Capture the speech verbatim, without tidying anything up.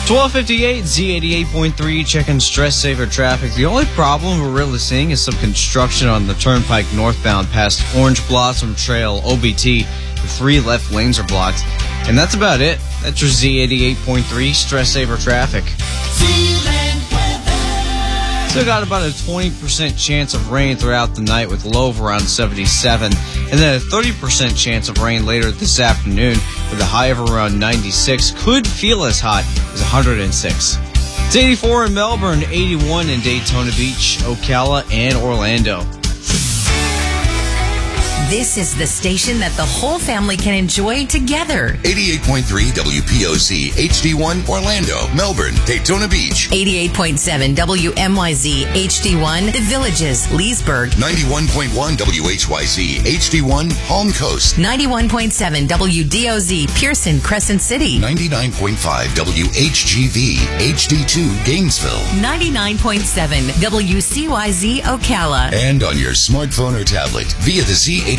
twelve fifty-eight, Z eighty-eight point three, checking stress saver traffic. The only problem we're really seeing is some construction on the Turnpike northbound past Orange Blossom Trail, O B T. The three left lanes are blocked. And that's about it. That's your Z eighty-eight point three stress saver traffic. Still got about a twenty percent chance of rain throughout the night with a low of around seventy-seven. And then a thirty percent chance of rain later this afternoon with a high of around ninety-six. Could feel as hot as one hundred six. It's eighty-four in Melbourne, eighty-one in Daytona Beach, Ocala, and Orlando. This is the station that the whole family can enjoy together. eighty-eight point three W P O Z H D one, Orlando, Melbourne, Daytona Beach. eighty-eight point seven W M Y Z H D one, The Villages, Leesburg. ninety-one point one W H Y Z H D one, Palm Coast. ninety-one point seven W D O Z Pearson, Crescent City. ninety-nine point five W H G V H D two, Gainesville. ninety-nine point seven W C Y Z Ocala. And on your smartphone or tablet via the Z eighty-eight